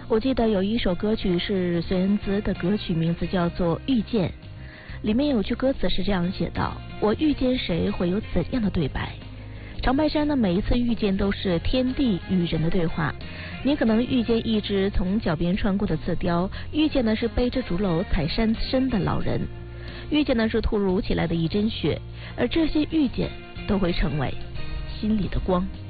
我记得有一首歌曲是孙燕姿的歌曲，名字叫做《遇见》，里面有句歌词是这样写道：我遇见谁会有怎样的对白？长白山的每一次遇见都是天地与人的对话。你可能遇见一只从脚边穿过的刺雕，遇见的是背着竹篓踩山参的老人，遇见的是突如其来的一阵雪，而这些遇见都会成为心里的光。